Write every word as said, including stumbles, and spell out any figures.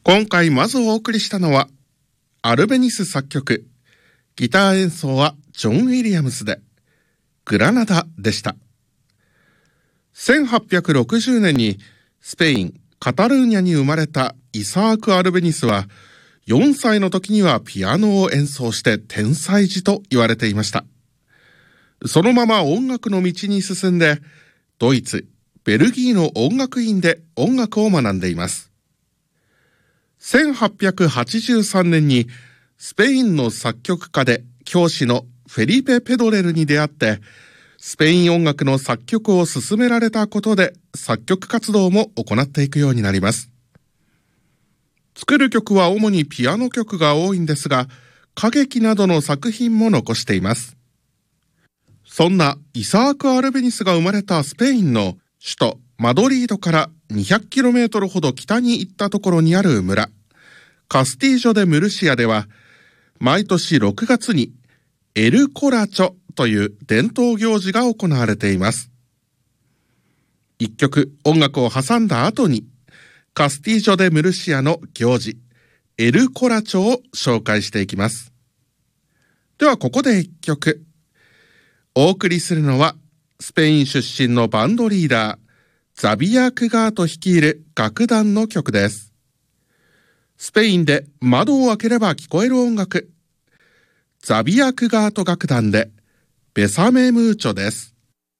今回まずお送りしたのはアルベニス作曲、ギター演奏はジョン・ウィリアムスでグラナダでした。せんはっぴゃくろくじゅうねんにスペイン・カタルーニャに生まれたイサーク・アルベニスはよんさいの時にはピアノを演奏して天才児と言われていました。そのまま音楽の道に進んでドイツ、ベルギーの音楽院で音楽を学んでいます。せんはっぴゃくはちじゅうさんねんにスペインの作曲家で教師のフェリペ・ペドレルに出会ってスペイン音楽の作曲を勧められたことで作曲活動も行っていくようになります。作る曲は主にピアノ曲が多いんですが、歌劇などの作品も残しています。そんなイサーク・アルベニスが生まれたスペインの首都マドリードから にひゃくキロメートル ほど北に行ったところにある村、カスティージョ・デ・ムルシアでは、毎年ろくがつにエル・コラチョという伝統行事が行われています。一曲音楽を挟んだ後に、カスティージョ・デ・ムルシアの行事、エル・コラチョを紹介していきます。ではここで一曲。お送りするのは、スペイン出身のバンドリーダー、ザビア・クガート率いる楽団の曲です。スペインで窓を開ければ聞こえる音楽。ザビア・クガート楽団でベサメ・ムーチョです。